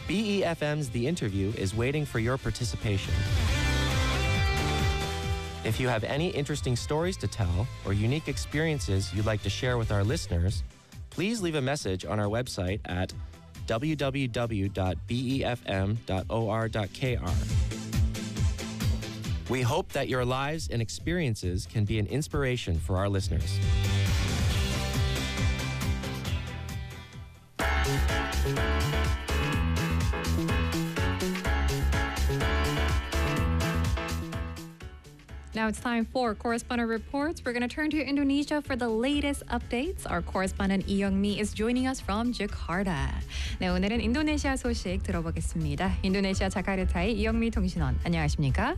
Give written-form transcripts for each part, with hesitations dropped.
BEFM's The Interview is waiting for your participation. If you have any interesting stories to tell or unique experiences you'd like to share with our listeners, please leave a message on our website at www.befm.or.kr. We hope that your lives and experiences can be an inspiration for our listeners. Now it's time for Correspondent Reports. We're going to turn to Indonesia for the latest updates. Our correspondent Lee Young-mi is joining us from Jakarta. 네, 오늘은 인도네시아 소식 들어보겠습니다. 인도네시아 자카르타의 이영미 통신원, 안녕하십니까?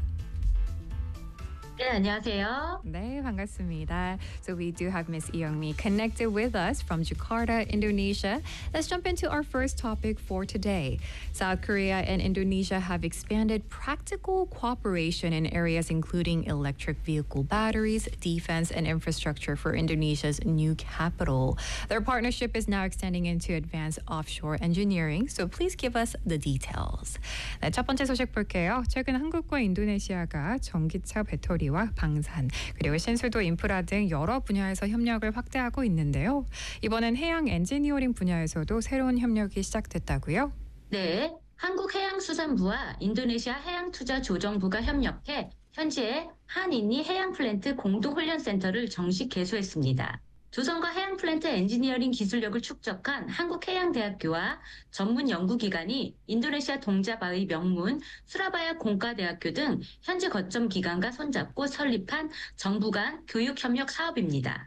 네, 안녕하세요. 네, 반갑습니다. So we do have Miss Lee Young-mi connected with us from Jakarta, Indonesia. Let's jump into our first topic for today. South Korea and Indonesia have expanded practical cooperation in areas including electric vehicle batteries, defense, and infrastructure for Indonesia's new capital. Their partnership is now extending into advanced offshore engineering. So please give us the details. 네, 첫 번째 소식 볼게요. 최근 한국과 인도네시아가 전기차 배터리 와 방산, 그리고 신수도 인프라 등 여러 분야에서 협력을 확대하고 있는데요. 이번엔 해양 엔지니어링 분야에서도 새로운 협력이 시작됐다고요? 네, 한국해양수산부와 인도네시아 해양투자조정부가 협력해 현재 한인니 해양플랜트 공동훈련센터를 정식 개소했습니다. 조선과 해양플랜트 엔지니어링 기술력을 축적한 한국해양대학교와 전문 연구기관이 인도네시아 동자바의 명문 수라바야 공과대학교 등 현지 거점 기관과 손잡고 설립한 정부 간 교육협력 사업입니다.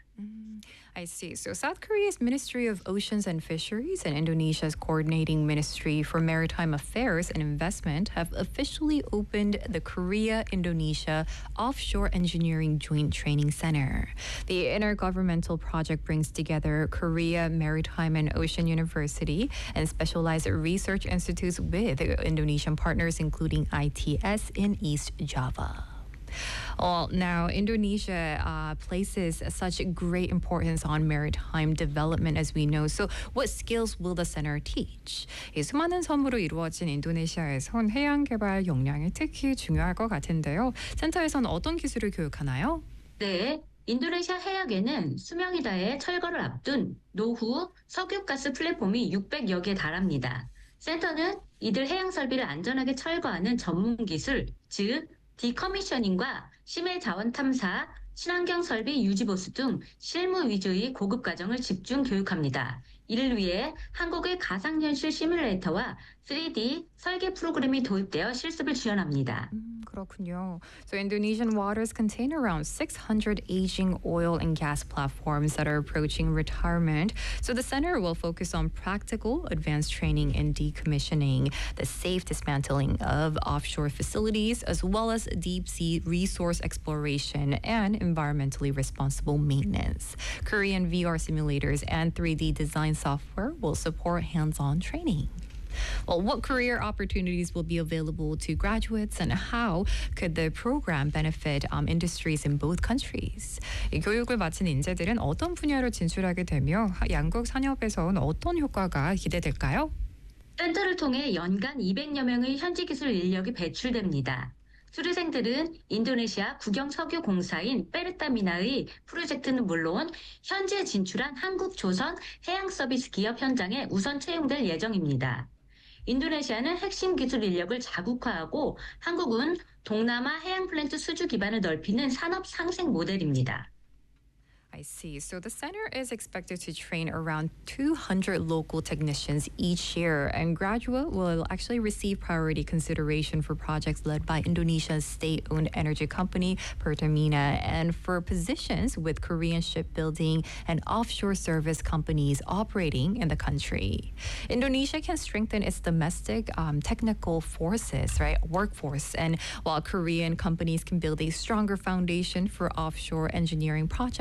I see. So South Korea's Ministry of Oceans and Fisheries and Indonesia's Coordinating Ministry for Maritime Affairs and Investment have officially opened the Korea-Indonesia Offshore Engineering Joint Training Center. The intergovernmental project brings together Korea Maritime and Ocean University and specialized research institutes with Indonesian partners, including ITS in East Java. Now, Indonesia places such great importance on maritime development, as we know. So what skills will the center teach? 이 수많은 섬으로 이루어진 인도네시아에선 해양 개발 역량이 특히 중요할 것 같은데요. 센터에서는 어떤 기술을 교육하나요? 네, 인도네시아 해역에는 수명이 다해 철거를 앞둔 노후 석유가스 플랫폼이 600여 개 달합니다. 센터는 이들 해양 설비를 안전하게 철거하는 전문 기술, 즉 디커미셔닝과 심해 자원 탐사, 친환경 설비 유지 보수 등 실무 위주의 고급 과정을 집중 교육합니다. 이를 위해 한국의 가상현실 시뮬레이터와 3D 설계 프로그램이 도입되어 실습을 지원합니다. 그렇군요. So Indonesian waters contain around 600 aging oil and gas platforms that are approaching retirement. So the center will focus on practical, advanced training in decommissioning, the safe dismantling of offshore facilities, as well as deep sea resource exploration and environmentally responsible maintenance. Korean VR simulators and 3D design software will support hands-on training. Well, what career opportunities will be available to graduates and how could the program benefit industries in both countries? 이 교육을 마친 인재들은 어떤 분야로 진출하게 되며 양국 산업에서는 어떤 효과가 기대될까요? 센터를 통해 연간 200여 명의 현지 기술 인력이 배출됩니다. 수료생들은 인도네시아 국영석유공사인 페르타미나의 프로젝트는 물론 현지에 진출한 한국 조선 해양서비스 기업 현장에 우선 채용될 예정입니다. 인도네시아는 핵심 기술 인력을 자국화하고 한국은 동남아 해양 플랜트 수주 기반을 넓히는 산업 상생 모델입니다. I see. So the center is expected to train around 200 local technicians each year, and graduate will actually receive priority consideration for projects led by Indonesia's state-owned energy company, Pertamina, and for positions with Korean shipbuilding and offshore service companies operating in the country. Indonesia can strengthen its domestic technical forces, right, workforce, and while Korean companies can build a stronger foundation for offshore engineering projects across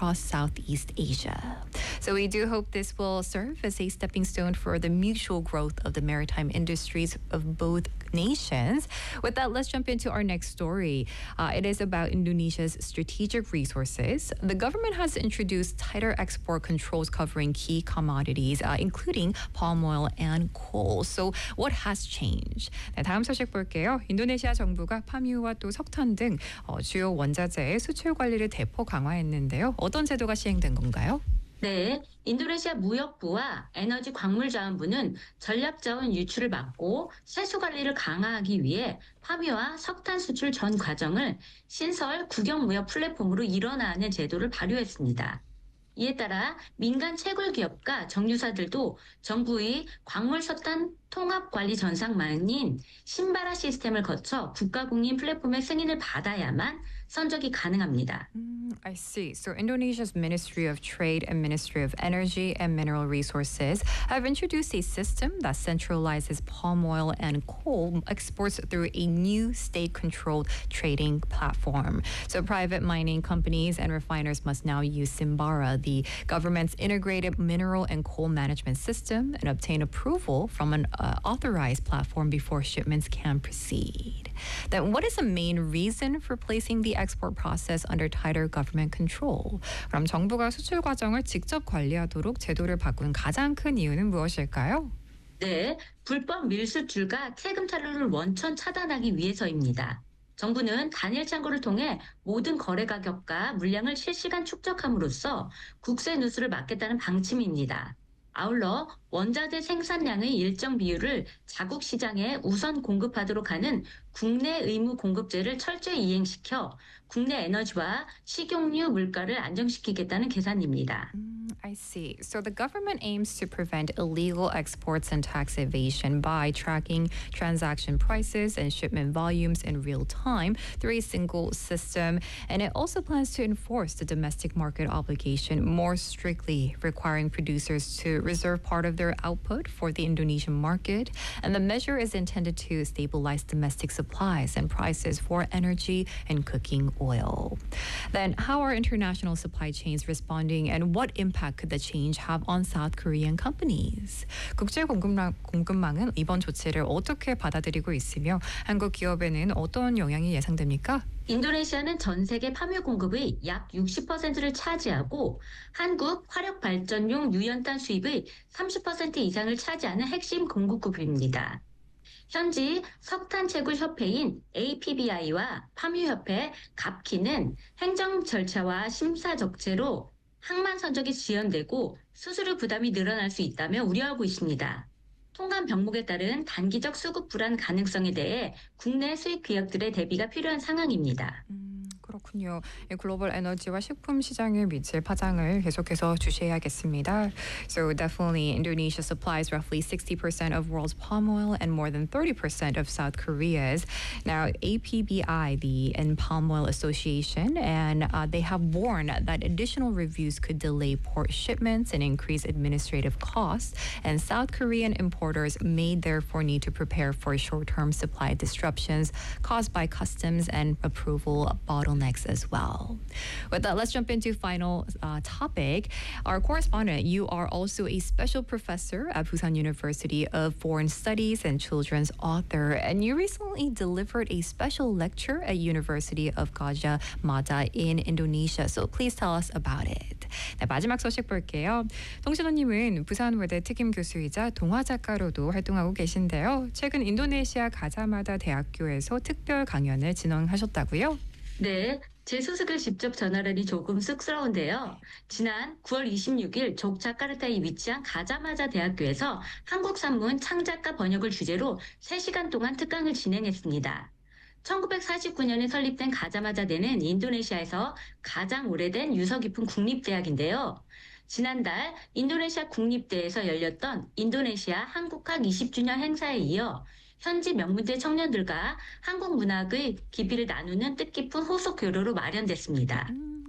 across Southeast Asia. So we do hope this will serve as a stepping stone for the mutual growth of the maritime industries of both nations. With that, let's jump into our next story. It is about Indonesia's strategic resources. The government has introduced tighter export controls covering key commodities, including palm oil and coal. So what has changed? 네, 다음 소식 볼게요. 인도네시아 정부가 파뮤와 또 석탄 등 주요 원자재의 수출 관리를 대폭 강화했는데요. 어떤 제도가 시행된 건가요? 네, 인도네시아 무역부와 에너지 광물자원부는 전략자원 유출을 막고 세수 관리를 강화하기 위해 파묘와 석탄 수출 전 과정을 신설 국영무역 플랫폼으로 일원화하는 제도를 발효했습니다. 이에 따라 민간 채굴 기업과 정유사들도 정부의 광물석탄 통합관리 전산망인 신바라 시스템을 거쳐 국가공인 플랫폼의 승인을 받아야만 선적이 가능합니다. I see. So Indonesia's Ministry of Trade and Ministry of Energy and Mineral Resources have introduced a system that centralizes palm oil and coal exports through a new state-controlled trading platform. So private mining companies and refiners must now use Simbara, the government's integrated mineral and coal management system, and obtain approval from an authorized platform before shipments can proceed. Then what is the main reason for placing the export process under tighter government control? 그럼 정부가 수출 과정을 직접 관리하도록 제도를 바꾼 가장 큰 이유는 무엇일까요? 네, 불법 밀수출과 세금 탈루를 원천 차단하기 위해서입니다. 정부는 단일 창구를 통해 모든 거래 가격과 물량을 실시간 축적함으로써 국세 누수를 막겠다는 방침입니다. 아울러 원자재 생산량의 일정 비율을 자국 시장에 우선 공급하도록 하는 국내 의무 공급제를 철저히 이행시켜 국내 에너지와 식용유 물가를 안정시키겠다는 계산입니다. I see. So the government aims to prevent illegal exports and tax evasion by tracking transaction prices and shipment volumes in real time through a single system. And it also plans to enforce the domestic market obligation more strictly, requiring producers to reserve part of their output for the Indonesian market. And the measure is intended to stabilize domestic supplies and prices for energy and cooking oil. Then, how are international supply chains responding, and what impact could the change have on South Korean companies? 국제 공급망은 이번 조치를 어떻게 받아들이고 있으며 한국 기업에는 어떤 영향이 예상됩니까? 인도네시아는 전 세계 파묘 공급의 약 60%를 차지하고 한국 화력 발전용 유연탄 수입의 30% 이상을 차지하는 핵심 공급국입니다. 현지 석탄 채굴 협회인 APBI와 파묘협회 갑키는 행정 절차와 심사 적체로 항만 선적이 지연되고 수수료 부담이 늘어날 수 있다며 우려하고 있습니다. 통관 병목에 따른 단기적 수급 불안 가능성에 대해 국내 수입 기업들의 대비가 필요한 상황입니다. 그렇군요. 글로벌 에너지와 식품 시장에 미칠 파장을 계속해서 주시해야겠습니다. So definitely Indonesia supplies roughly 60% of world's palm oil and more than 30% of South Korea's. Now APBI, the Palm Oil Association, and they have warned that additional reviews could delay port shipments and increase administrative costs, and South Korean importers may therefore need to prepare for short-term supply disruptions caused by customs and approval bottlenecks as well. With that, let's jump into final topic. Our correspondent, you are also a special professor at Busan University of Foreign Studies and children's author, and you recently delivered a special lecture at University of Gajah Mada in Indonesia. So please tell us about it. 네, 마지막 소식 볼게요. 송신호님은 부산외대 특임 교수이자 동화 작가로도 활동하고 계신데요. 최근 인도네시아 가자마다 대학교에서 특별 강연을 진행하셨다고요? 네, 제 소식을 직접 전하려니 조금 쑥스러운데요. 지난 9월 26일 족자카르타에 위치한 가자마자 대학교에서 한국 산문 창작가 번역을 주제로 3시간 동안 특강을 진행했습니다. 1949년에 설립된 가자마자대는 인도네시아에서 가장 오래된 유서 깊은 국립대학인데요. 지난달 인도네시아 국립대에서 열렸던 인도네시아 한국학 20주년 행사에 이어 현지 명문대 청년들과 한국 문학의 깊이를 나누는 뜻깊은 호속 교류로 마련됐습니다.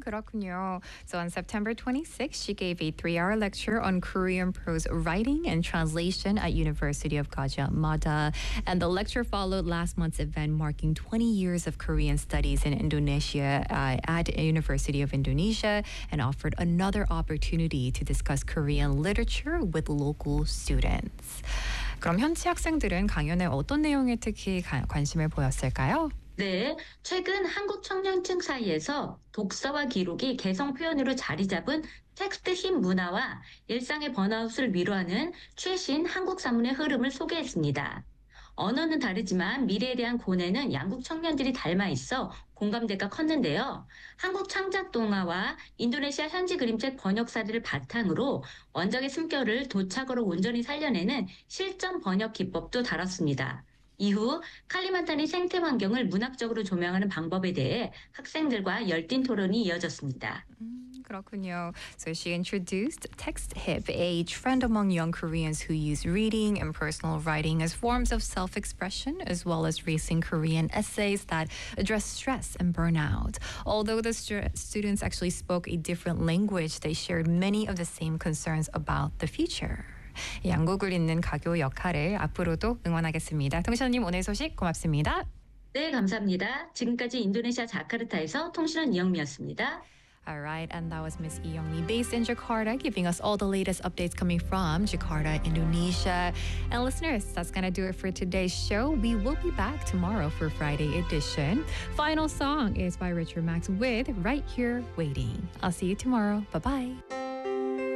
그렇군요. So on September 26th, she gave a 3-hour lecture on Korean prose writing and translation at University of Gadjah Mada. And the lecture followed last month's event marking 20 years of Korean studies in Indonesia at University of Indonesia and offered another opportunity to discuss Korean literature with local students. 그럼 현지 학생들은 강연의 어떤 내용에 특히 관심을 보였을까요? 네, 최근 한국 청년층 사이에서 독서와 기록이 개성 표현으로 자리 잡은 텍스트 힙 문화와 일상의 번아웃을 위로하는 최신 한국 사문의 흐름을 소개했습니다. 언어는 다르지만 미래에 대한 고뇌는 양국 청년들이 닮아 있어 공감대가 컸는데요. 한국 창작 동화와 인도네시아 현지 그림책 번역 사례를 바탕으로 원작의 숨결을 도착으로 온전히 살려내는 실전 번역 기법도 다뤘습니다. 이후 칼리만탄의 생태 환경을 문학적으로 조명하는 방법에 대해 학생들과 열띤 토론이 이어졌습니다. 그렇군요. So she introduced text hip, a trend among young Koreans who use reading and personal writing as forms of self-expression, as well as racing Korean essays that address stress and burnout. Although the students actually spoke a different language, they shared many of the same concerns about the future. 양국을 잇는 가교 역할을 앞으로도 응원하겠습니다. 통신원님 오늘 소식 고맙습니다. 네, 감사합니다. 지금까지 인도네시아 자카르타에서 통신원 이영미였습니다. All right, and that was Miss Youngmi based in Jakarta, giving us all the latest updates coming from Jakarta, Indonesia. And listeners, that's going to do it for today's show. We will be back tomorrow for Friday edition. Final song is by Richard Max with Right Here Waiting. I'll see you tomorrow. Bye-bye.